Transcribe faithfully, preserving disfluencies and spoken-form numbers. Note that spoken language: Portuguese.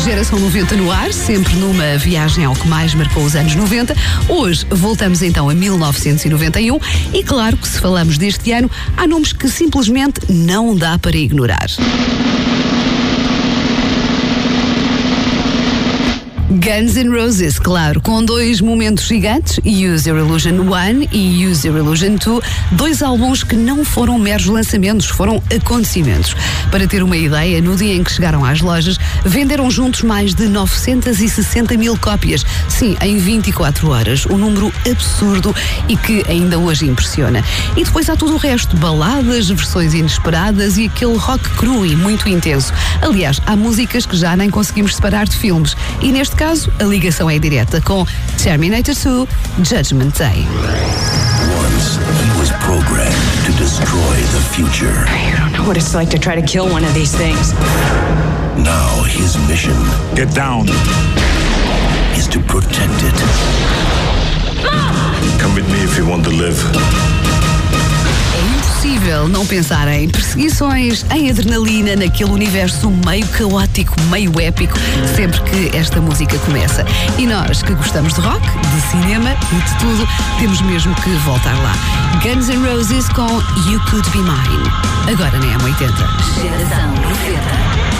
Geração noventa no ar, sempre numa viagem ao que mais marcou os anos noventa. Hoje voltamos então a mil novecentos e noventa e um e claro que se falamos deste ano, há nomes que simplesmente não dá para ignorar. Guns N' Roses, claro, com dois momentos gigantes, Use Your Illusion um e Use Your Illusion dois, dois álbuns que não foram meros lançamentos, foram acontecimentos. Para ter uma ideia, no dia em que chegaram às lojas, venderam juntos mais de novecentas e sessenta mil cópias. Sim, em vinte e quatro horas, um número absurdo e que ainda hoje impressiona. E depois há tudo o resto, baladas, versões inesperadas e aquele rock cru e muito intenso. Aliás, há músicas que já nem conseguimos separar de filmes. E neste caso, a ligação é direta com Terminator dois, Judgment Day. Once he was programmed to destroy the future. You don't know what it's like to try to kill one of these things. Now his mission, get down, is to protect it. Come with me if you want to live. É impossível não pensar em perseguições, em adrenalina, naquele universo meio caótico, meio épico, sempre que esta música começa. E nós, que gostamos de rock, de cinema e de tudo, temos mesmo que voltar lá. Guns N' Roses com You Could Be Mine. Agora na M oitenta. Geração noventa.